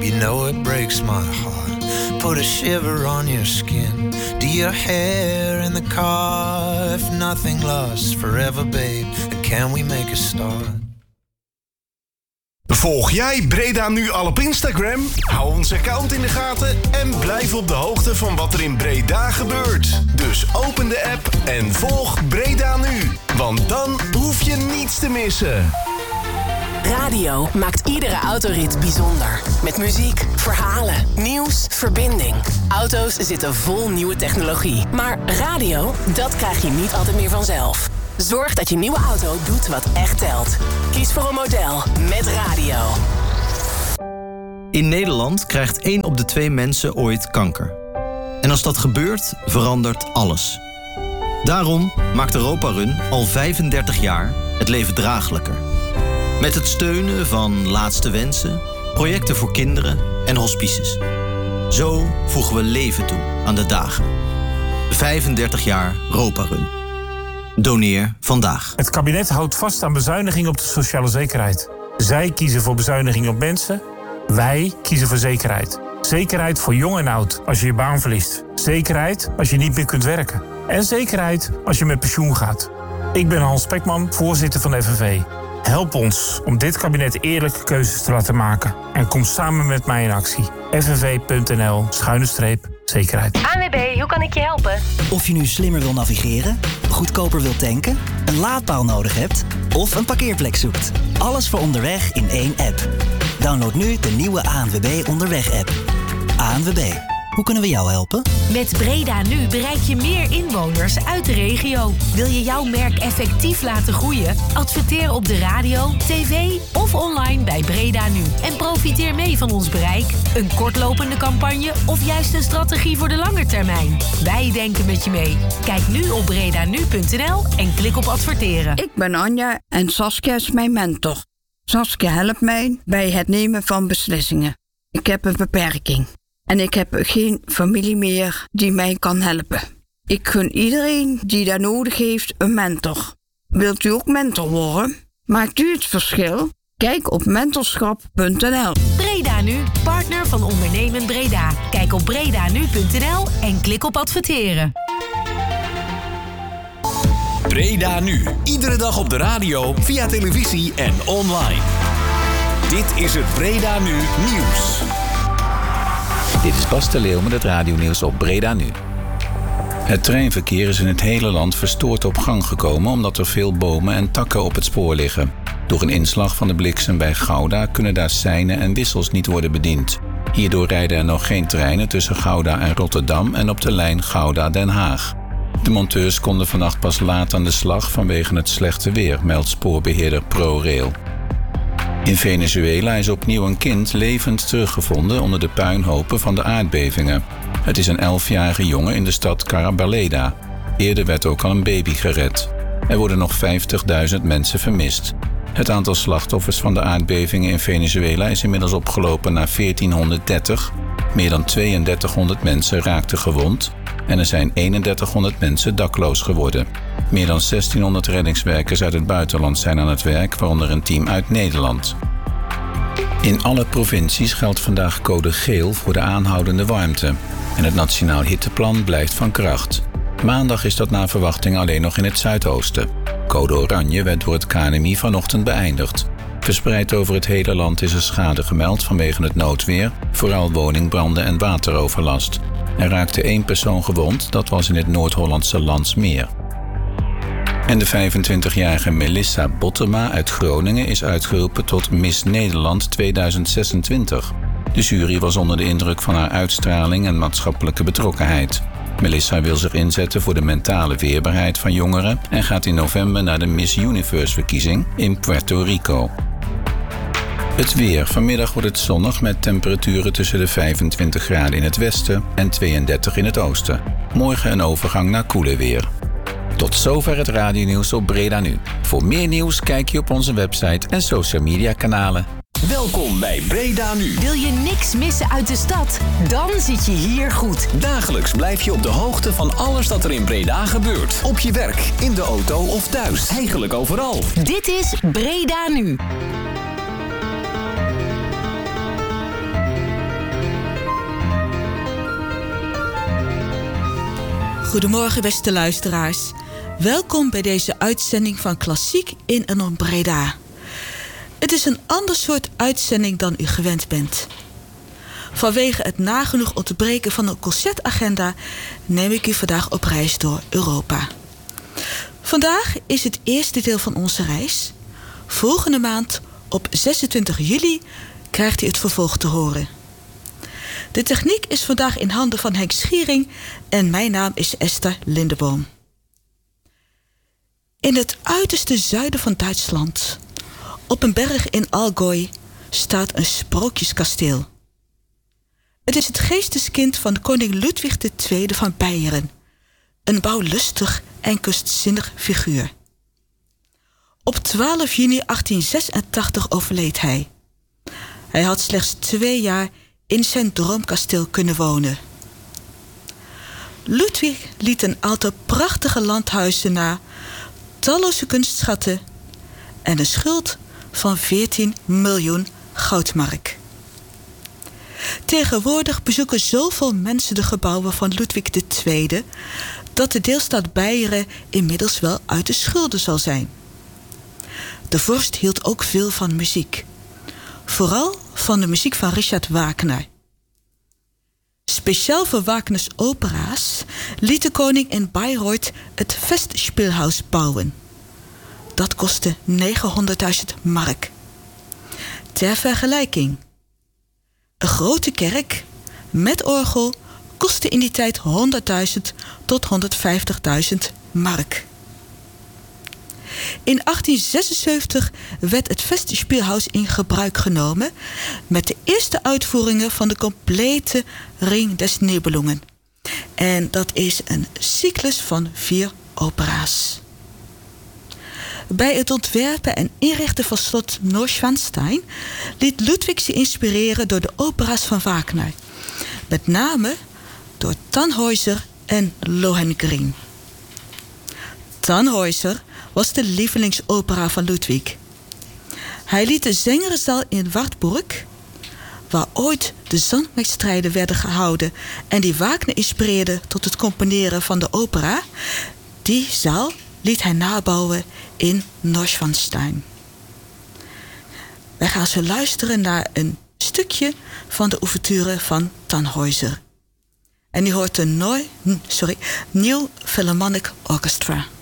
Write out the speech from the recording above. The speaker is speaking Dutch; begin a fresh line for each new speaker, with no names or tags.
You know it breaks my heart. Put a shiver on your skin. Do your hair in the car. If nothing lasts forever, babe, then can we make a start?
Volg jij Breda Nu al op Instagram? Hou ons account in de gaten en blijf op de hoogte van wat er in Breda gebeurt. Dus open de app en volg Breda Nu. Want dan hoef je niets te missen.
Radio maakt iedere autorit bijzonder. Met muziek, verhalen, nieuws, verbinding. Auto's zitten vol nieuwe technologie. Maar radio, dat krijg je niet altijd meer vanzelf. Zorg dat je nieuwe auto doet wat echt telt. Kies voor een model met radio.
In Nederland krijgt 1 op de 2 mensen ooit kanker. En als dat gebeurt, verandert alles. Daarom maakt Europa Run al 35 jaar het leven draaglijker. Met het steunen van Laatste Wensen, projecten voor kinderen en hospices. Zo voegen we leven toe aan de dagen. 35 jaar Europa Run. Doneer vandaag.
Het kabinet houdt vast aan bezuinigingen op de sociale zekerheid. Zij kiezen voor bezuinigingen op mensen. Wij kiezen voor zekerheid. Zekerheid voor jong en oud als je je baan verliest. Zekerheid als je niet meer kunt werken. En zekerheid als je met pensioen gaat. Ik ben Hans Spekman, voorzitter van de FNV. Help ons om dit kabinet eerlijke keuzes te laten maken. En kom samen met mij in actie. fnv.nl/zekerheid.
ANWB, hoe kan ik je helpen?
Of je nu slimmer wil navigeren, goedkoper wil tanken, een laadpaal nodig hebt of een parkeerplek zoekt. Alles voor onderweg in één app. Download nu de nieuwe ANWB Onderweg-app. ANWB, hoe kunnen we jou helpen?
Met Breda Nu bereik je meer inwoners uit de regio. Wil je jouw merk effectief laten groeien? Adverteer op de radio, tv of online bij Breda Nu. En profiteer mee van ons bereik, een kortlopende campagne of juist een strategie voor de lange termijn. Wij denken met je mee. Kijk nu op bredanu.nl en klik op adverteren.
Ik ben Anja en Saskia is mijn mentor. Saskia helpt mij bij het nemen van beslissingen. Ik heb een beperking. En ik heb geen familie meer die mij kan helpen. Ik gun iedereen die daar nodig heeft een mentor. Wilt u ook mentor worden? Maakt u het verschil? Kijk op mentorschap.nl.
Breda Nu, partner van Ondernemen Breda. Kijk op bredanu.nl en klik op adverteren.
Breda Nu. Iedere dag op de radio, via televisie en online. Dit is het Breda Nu nieuws.
Dit is Bas de Leeuw met het radionieuws op Breda Nu. Het treinverkeer is in het hele land verstoord op gang gekomen omdat er veel bomen en takken op het spoor liggen. Door een inslag van de bliksem bij Gouda kunnen daar seinen en wissels niet worden bediend. Hierdoor rijden er nog geen treinen tussen Gouda en Rotterdam en op de lijn Gouda-Den Haag. De monteurs konden vannacht pas laat aan de slag vanwege het slechte weer, meldt spoorbeheerder ProRail. In Venezuela is opnieuw een kind levend teruggevonden onder de puinhopen van de aardbevingen. Het is een 11-jarige jongen in de stad Carabaleda. Eerder werd ook al een baby gered. Er worden nog 50.000 mensen vermist. Het aantal slachtoffers van de aardbevingen in Venezuela is inmiddels opgelopen naar 1430. Meer dan 3200 mensen raakten gewond en er zijn 3100 mensen dakloos geworden. Meer dan 1600 reddingswerkers uit het buitenland zijn aan het werk, waaronder een team uit Nederland. In alle provincies geldt vandaag code geel voor de aanhoudende warmte. En het Nationaal Hitteplan blijft van kracht. Maandag is dat naar verwachting alleen nog in het zuidoosten. Code oranje werd door het KNMI vanochtend beëindigd. Verspreid over het hele land is er schade gemeld vanwege het noodweer, vooral woningbranden en wateroverlast. Er raakte 1 persoon gewond, dat was in het Noord-Hollandse Landsmeer. En de 25-jarige Melissa Bottema uit Groningen is uitgeroepen tot Miss Nederland 2026. De jury was onder de indruk van haar uitstraling en maatschappelijke betrokkenheid. Melissa wil zich inzetten voor de mentale weerbaarheid van jongeren en gaat in november naar de Miss Universe-verkiezing in Puerto Rico. Het weer. Vanmiddag wordt het zonnig met temperaturen tussen de 25 graden in het westen en 32 in het oosten. Morgen een overgang naar koeler weer. Tot zover het radionieuws op Breda Nu. Voor meer nieuws kijk je op onze website en social media kanalen.
Welkom bij Breda Nu.
Wil je niks missen uit de stad? Dan zit je hier goed.
Dagelijks blijf je op de hoogte van alles dat er in Breda gebeurt. Op je werk, in de auto of thuis. Eigenlijk overal.
Dit is Breda Nu.
Goedemorgen beste luisteraars. Welkom bij deze uitzending van Klassiek in en om Breda. Het is een ander soort uitzending dan u gewend bent. Vanwege het nagenoeg ontbreken van een concertagenda neem ik u vandaag op reis door Europa. Vandaag is het eerste deel van onze reis. Volgende maand, op 26 juli, krijgt u het vervolg te horen. De techniek is vandaag in handen van Henk Schiering en mijn naam is Esther Lindeboom. In het uiterste zuiden van Duitsland, op een berg in Allgäu, staat een sprookjeskasteel. Het is het geesteskind van koning Ludwig II van Beieren, een bouwlustig en kunstzinnig figuur. Op 12 juni 1886 overleed hij. Hij had slechts 2 jaar in zijn droomkasteel kunnen wonen. Ludwig liet een aantal prachtige landhuizen na, talloze kunstschatten en een schuld van 14 miljoen goudmark. Tegenwoordig bezoeken zoveel mensen de gebouwen van Ludwig II dat de deelstaat Beieren inmiddels wel uit de schulden zal zijn. De vorst hield ook veel van muziek. Vooral van de muziek van Richard Wagner. Speciaal voor Wagners opera's liet de koning in Bayreuth het Festspielhaus bouwen. Dat kostte 900.000 mark. Ter vergelijking. Een grote kerk met orgel kostte in die tijd 100.000 tot 150.000 mark. In 1876 werd het Festspielhaus in gebruik genomen met de eerste uitvoeringen van de complete Ring des Nibelungen. En dat is een cyclus van 4 opera's. Bij het ontwerpen en inrichten van slot Neuschwanstein liet Ludwig zich inspireren door de opera's van Wagner. Met name door Tannhäuser en Lohengrin. Tannhäuser was de lievelingsopera van Ludwig. Hij liet de Zengerzaal in Wartburg, waar ooit de zangwedstrijden werden gehouden en die Wagner inspireerde tot het componeren van de opera, die zaal liet hij nabouwen in Neuschwanstein. Wij gaan zo luisteren naar een stukje van de ouverture van Tannhäuser. En u hoort de New Philharmonic Orchestra.